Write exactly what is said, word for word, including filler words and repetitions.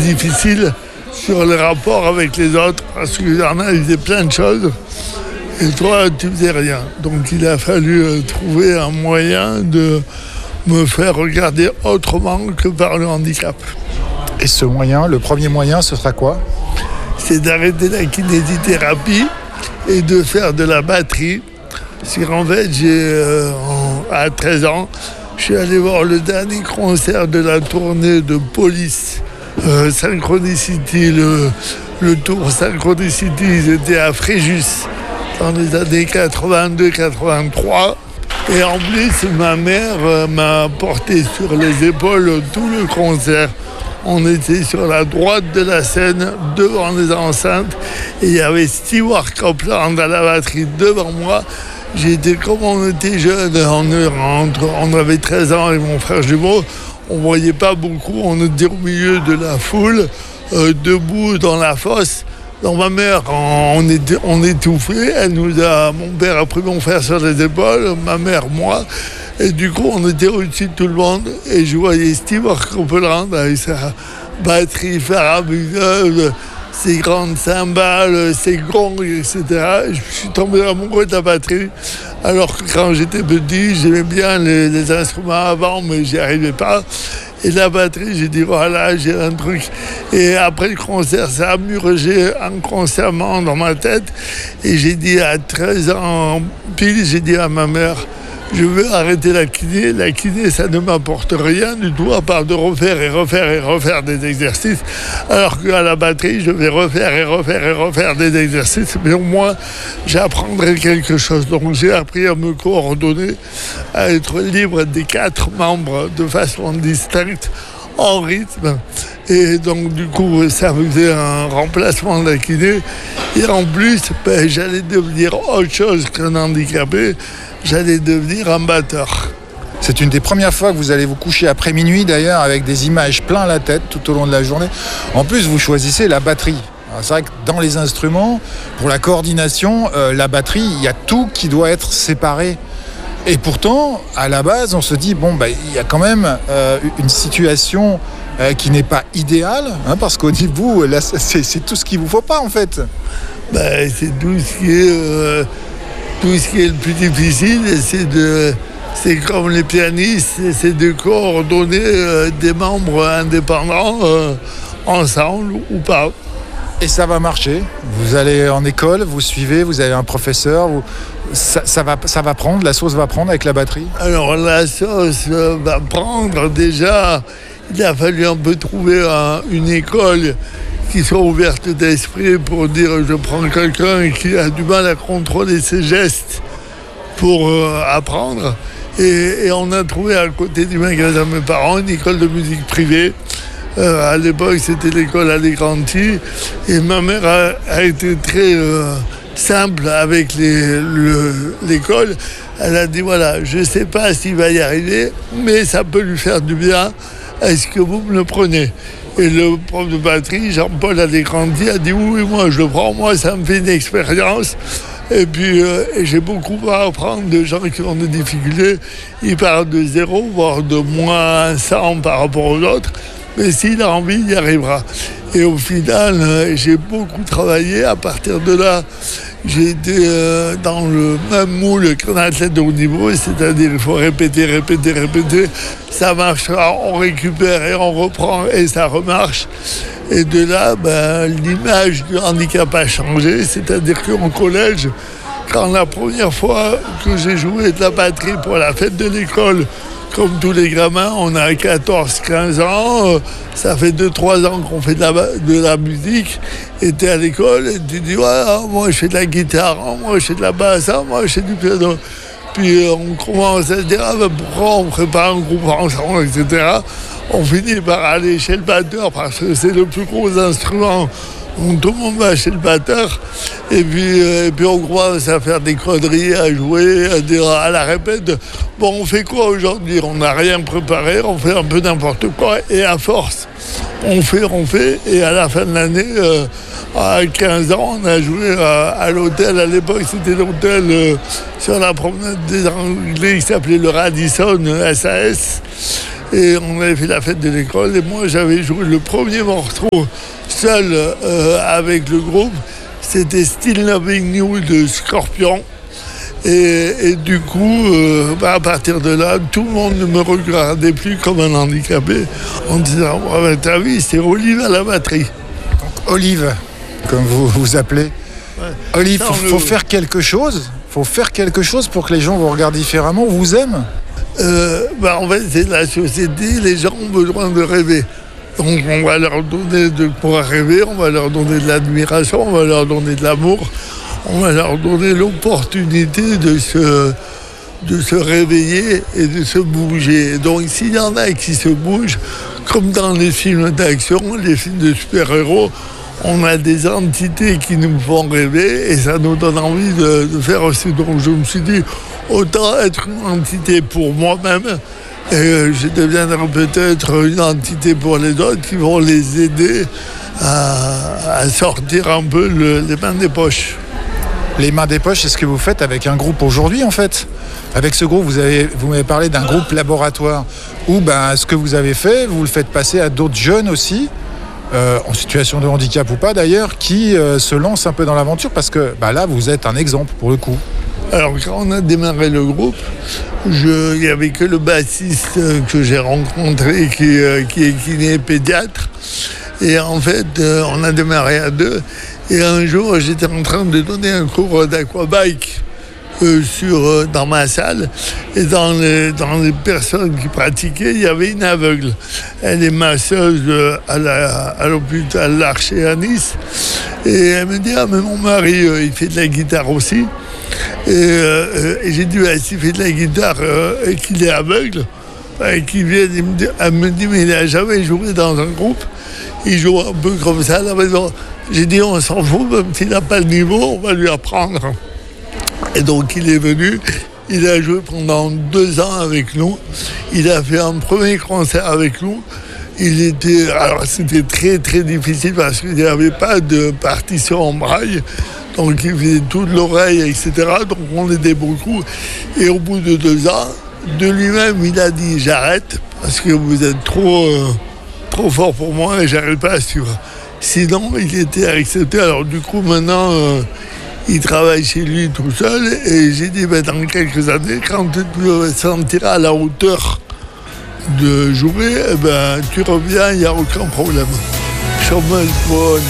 difficile sur les rapports avec les autres, parce qu'il y en a, ils faisaient plein de choses, et toi, tu faisais rien. Donc il a fallu euh, trouver un moyen de me faire regarder autrement que par le handicap. Et ce moyen, le premier moyen, ce sera quoi ? C'est d'arrêter la kinésithérapie et de faire de la batterie. Parce qu'en fait, j'ai, euh, en, à treize ans, je suis allé voir le dernier concert de la tournée de Police, euh, Synchronicity, le, le tour Synchronicity, ils étaient à Fréjus dans les années quatre-vingt-deux quatre-vingt-trois. Et en plus, ma mère euh, m'a porté sur les épaules tout le concert. On était sur la droite de la scène, devant les enceintes, et il y avait Stewart Copeland à la batterie devant moi. J'étais comme on était jeunes, on, on avait treize ans avec mon frère jumeau, on ne voyait pas beaucoup, on était au milieu de la foule, euh, debout dans la fosse. Donc ma mère, on, était, on étouffait, elle nous a, mon père a pris mon frère sur les épaules, ma mère, moi. Et du coup, on était au-dessus de tout le monde et je voyais Stewart Copeland avec sa batterie faramineuse, ses grandes cymbales, ses gongs, et cetera. Je suis tombé amoureux de la batterie. Alors que quand j'étais petit, j'aimais bien les, les instruments avant, mais j'y arrivais pas. Et la batterie, j'ai dit, voilà, j'ai un truc. Et après le concert, ça a murgé inconsciemment dans ma tête. Et j'ai dit à treize ans pile, j'ai dit à ma mère, je veux arrêter la kiné. La kiné, ça ne m'apporte rien du tout, à part de refaire et refaire et refaire des exercices. Alors qu'à la batterie, je vais refaire et refaire et refaire des exercices. Mais au moins, j'apprendrai quelque chose. Donc j'ai appris à me coordonner, à être libre des quatre membres de façon distincte, en rythme. Et donc du coup, ça faisait un remplacement de la kiné. Et en plus, ben, j'allais devenir autre chose qu'un handicapé. J'allais devenir un batteur. C'est une des premières fois que vous allez vous coucher après minuit d'ailleurs avec des images plein la tête tout au long de la journée. En plus, vous choisissez la batterie. Alors, c'est vrai que dans les instruments, pour la coordination, euh, la batterie, il y a tout qui doit être séparé. Et pourtant, à la base, on se dit, bon, bah, il y a quand même euh, une situation euh, qui n'est pas idéale, hein, parce qu'au début, là, c'est, c'est tout ce qu'il ne vous faut pas en fait. Bah, c'est tout ce qui est... Euh... Tout ce qui est le plus difficile, c'est, de, c'est comme les pianistes, c'est de coordonner euh, des membres indépendants euh, ensemble ou pas. Et ça va marcher. Vous allez en école, vous suivez, vous avez un professeur, vous... ça, ça, va, ça va prendre, la sauce va prendre avec la batterie ? Alors la sauce va prendre. Déjà, il a fallu un peu trouver un, une école qui soit ouverte d'esprit pour dire je prends quelqu'un qui a du mal à contrôler ses gestes pour euh, apprendre. Et, et on a trouvé à côté du magasin de mes parents une école de musique privée. Euh, à l'époque, c'était l'école Allegranti. Et ma mère a, a été très euh, simple avec les, le, l'école. Elle a dit voilà, je ne sais pas s'il va y arriver, mais ça peut lui faire du bien. Est-ce que vous me le prenez ? Et le prof de batterie, Jean-Paul Allegranti, a dit oui, moi je le prends, moi ça me fait une expérience. Et puis euh, et j'ai beaucoup à apprendre de gens qui ont des difficultés. Ils parlent de zéro, voire de moins cent par rapport aux autres. Mais s'il a envie, il y arrivera. Et au final, euh, j'ai beaucoup travaillé. À partir de là, j'ai été euh, dans le même moule qu'un athlète de haut niveau, c'est-à-dire il faut répéter, répéter, répéter. Ça marchera, on récupère et on reprend et ça remarche. Et de là, ben, l'image du handicap a changé, c'est-à-dire qu'au collège, quand la première fois que j'ai joué de la batterie pour la fête de l'école, comme tous les gamins, on a quatorze quinze ans, ça fait deux trois ans qu'on fait de la, de la musique, et tu es à l'école et tu dis ouais, moi je fais de la guitare, moi je fais de la basse, moi je fais du piano. Puis on commence à se dire ah, ben, pourquoi on ne ferait pas un groupe ensemble, et cetera. On finit par aller chez le batteur parce que c'est le plus gros instrument. Donc, tout le monde va chez le batteur et puis, euh, et puis on commence à faire des conneries, à jouer, à dire à la répète. Bon, on fait quoi aujourd'hui ? On n'a rien préparé, on fait un peu n'importe quoi et à force, on fait, on fait et à la fin de l'année, euh, à quinze ans, on a joué à, à l'hôtel. À l'époque, c'était l'hôtel euh, sur la promenade des Anglais qui s'appelait le Radisson S A S. Et on avait fait la fête de l'école et moi j'avais joué le premier morceau seul euh, avec le groupe. C'était Still Loving You de Scorpion. Et, et du coup, euh, bah, à partir de là, tout le monde ne me regardait plus comme un handicapé en disant oh, bah, t'as vu, c'est Olive à la batterie. Donc, Olive, comme vous vous appelez. Ouais. Olive, il faut, faut faire quelque chose. faut faire quelque chose pour que les gens vous regardent différemment, vous aiment. euh, bah, En fait, c'est la société, les gens ont besoin de rêver. Donc on va leur donner de quoi rêver, on va leur donner de l'admiration, on va leur donner de l'amour. On va leur donner l'opportunité de se, de se réveiller et de se bouger. Donc s'il y en a qui se bougent, comme dans les films d'action, les films de super-héros, on a des entités qui nous font rêver et ça nous donne envie de, de faire aussi. Donc je me suis dit, autant être une entité pour moi-même et je deviendrai peut-être une entité pour les autres qui vont les aider à, à sortir un peu le, les mains des poches. Les mains des poches, c'est ce que vous faites avec un groupe aujourd'hui en fait. Avec ce groupe, vous avez, vous m'avez parlé d'un groupe laboratoire où ben, ce que vous avez fait, vous le faites passer à d'autres jeunes aussi, euh, en situation de handicap ou pas d'ailleurs, qui euh, se lancent un peu dans l'aventure parce que ben, là, vous êtes un exemple pour le coup. Alors quand on a démarré le groupe, je, il n'y avait que le bassiste que j'ai rencontré qui, euh, qui est kiné pédiatre. Et en fait, euh, on a démarré à deux. Et un jour, j'étais en train de donner un cours d'aquabike euh, sur, euh, dans ma salle. Et dans les, dans les personnes qui pratiquaient, il y avait une aveugle. Elle est masseuse euh, à, la, à l'hôpital L'Archer à Nice. Et elle me dit, ah mais mon mari, euh, il fait de la guitare aussi. Et, euh, et j'ai dit, bah, s'il fait de la guitare euh, et qu'il est aveugle, bah, qu'il vienne, il me dit, elle me dit, mais il n'a jamais joué dans un groupe. Il joue un peu comme ça à la maison. J'ai dit, on s'en fout, même s'il n'a pas le niveau, on va lui apprendre. Et donc, il est venu, il a joué pendant deux ans avec nous. Il a fait un premier concert avec nous. Il était, alors, c'était très, très difficile parce qu'il n'y avait pas de partition en braille. Donc, il faisait toute l'oreille, et cetera. Donc, on l'aidait beaucoup. Et au bout de deux ans, de lui-même, il a dit, j'arrête parce que vous êtes trop... Euh, trop fort pour moi et j'arrive pas à suivre. Sinon, il était accepté. Alors du coup, maintenant, euh, il travaille chez lui tout seul et j'ai dit, ben, dans quelques années, quand tu te sentiras à la hauteur de jouer, eh ben, tu reviens, il n'y a aucun problème. Chômage, bon,